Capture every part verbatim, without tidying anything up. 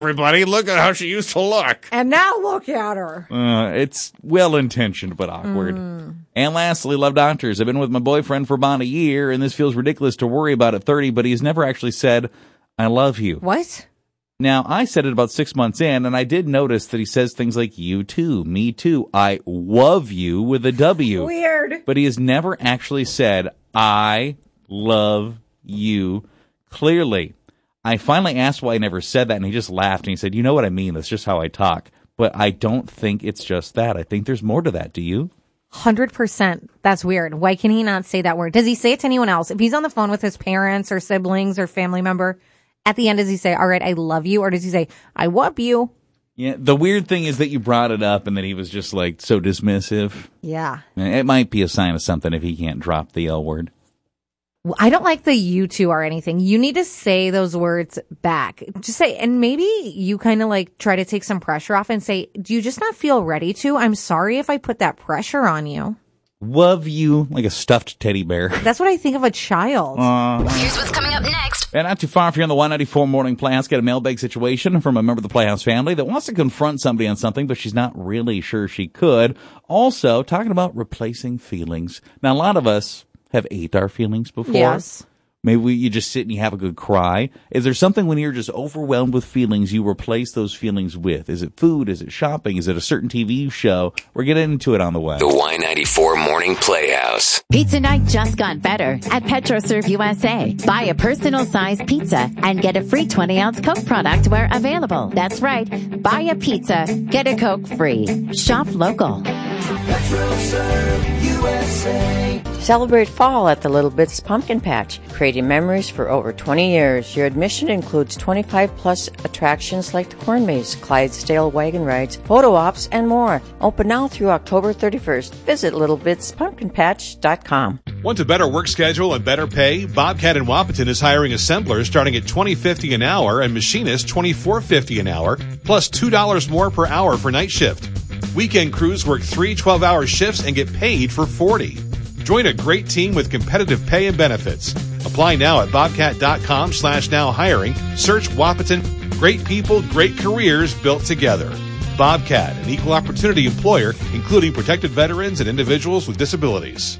everybody, look at how she used to look. And now look at her. Uh, it's well-intentioned but awkward. Mm. And lastly, love doctors. I've been with my boyfriend for about a year, and this feels ridiculous to worry about at thirty, but he's never actually said, I love you. What? Now, I said it about six months in, and I did notice that he says things like, you too, me too, I love you with a W. Weird. But he has never actually said, I love you clearly. I finally asked why he never said that, and he just laughed, and he said, you know what I mean, that's just how I talk. But I don't think it's just that. I think there's more to that. Do you? one hundred percent. That's weird. Why can he not say that word? Does he say it to anyone else? If he's on the phone with his parents or siblings or family member, at the end, does he say, all right, I love you? Or does he say, I whoop you? Yeah, the weird thing is that you brought it up and that he was just like so dismissive. Yeah. It might be a sign of something if he can't drop the L word. Well, I don't like the you two or anything. You need to say those words back. Just say, and maybe you kind of like try to take some pressure off and say, do you just not feel ready to? I'm sorry if I put that pressure on you. Love you like a stuffed teddy bear. That's what I think of a child. Uh, Here's what's coming up next. And not too far if you're on the one ninety-four Morning Playhouse, get a mailbag situation from a member of the Playhouse family that wants to confront somebody on something, but she's not really sure she could. Also, talking about replacing feelings. Now, a lot of us have ate our feelings before. Yes. Maybe we, you just sit and you have a good cry. Is there something when you're just overwhelmed with feelings you replace those feelings with? Is it food? Is it shopping? Is it a certain T V show? We're getting into it on the way. The Y ninety-four Morning Playhouse. Pizza night just got better at PetroServe U S A. Buy a personal-sized pizza and get a free twenty-ounce Coke product where available. That's right. Buy a pizza, get a Coke free. Shop local. PetroServe U S A. Celebrate fall at the Little Bits Pumpkin Patch, creating memories for over twenty years. Your admission includes twenty-five plus attractions like the Corn Maze, Clydesdale wagon rides, photo ops, and more. Open now through October thirty-first. Visit little bits pumpkin patch dot com. Want a better work schedule and better pay? Bobcat in Wapaton is hiring assemblers starting at twenty fifty an hour and machinists twenty-four fifty an hour, plus two dollars more per hour for night shift. Weekend crews work three twelve-hour shifts and get paid for forty. Join a great team with competitive pay and benefits. Apply now at bobcat.com slash now hiring. Search Wapaton. Great people, great careers built together. Bobcat, an equal opportunity employer, including protected veterans and individuals with disabilities.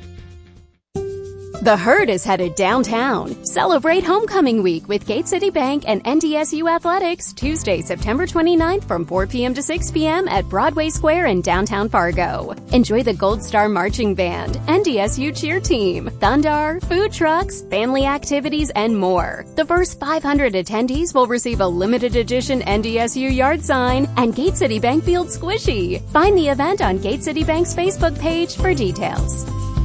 The Herd is headed downtown. Celebrate Homecoming Week with Gate City Bank and N D S U Athletics Tuesday, September twenty-ninth from four p.m. to six p.m. at Broadway Square in downtown Fargo. Enjoy the Gold Star Marching Band, N D S U Cheer Team, Thundar, food trucks, family activities, and more. The first five hundred attendees will receive a limited edition N D S U yard sign and Gate City Bank Field Squishy. Find the event on Gate City Bank's Facebook page for details.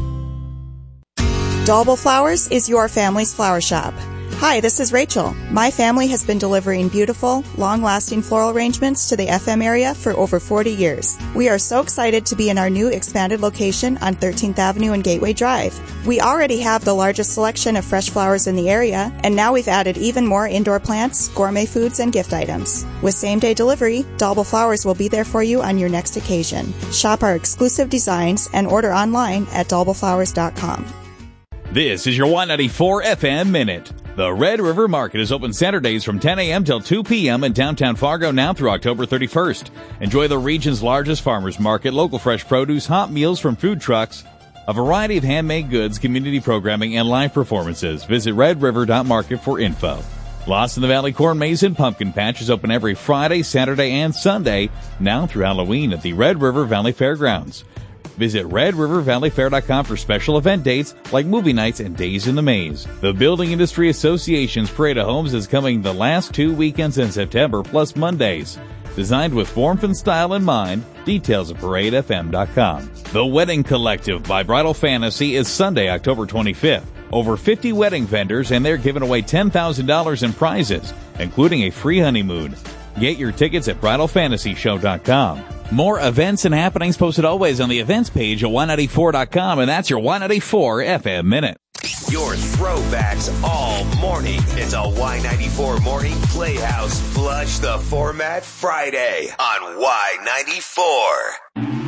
Dalbel Flowers is your family's flower shop. Hi, this is Rachel. My family has been delivering beautiful, long-lasting floral arrangements to the F M area for over forty years. We are so excited to be in our new expanded location on thirteenth Avenue and Gateway Drive. We already have the largest selection of fresh flowers in the area, and now we've added even more indoor plants, gourmet foods, and gift items. With same-day delivery, Dalbel Flowers will be there for you on your next occasion. Shop our exclusive designs and order online at dalbel flowers dot com. This is your one ninety-four F M Minute. The Red River Market is open Saturdays from ten a.m. till two p.m. in downtown Fargo now through October thirty-first. Enjoy the region's largest farmers market, local fresh produce, hot meals from food trucks, a variety of handmade goods, community programming, and live performances. Visit red river dot market for info. Lost in the Valley Corn Maze and Pumpkin Patch is open every Friday, Saturday, and Sunday now through Halloween at the Red River Valley Fairgrounds. Visit red river valley fair dot com for special event dates like movie nights and days in the maze. The Building Industry Association's Parade of Homes is coming the last two weekends in September, plus Mondays. Designed with warmth and style in mind, details at parade f m dot com. The Wedding Collective by Bridal Fantasy is Sunday, October twenty-fifth. Over fifty wedding vendors, and they're giving away ten thousand dollars in prizes, including a free honeymoon. Get your tickets at bridal fantasy show dot com. More events and happenings posted always on the events page at y ninety-four dot com, and that's your Y ninety-four F M Minute. Your throwbacks all morning. It's a Y ninety-four Morning Playhouse Flush the Format Friday on Y ninety-four.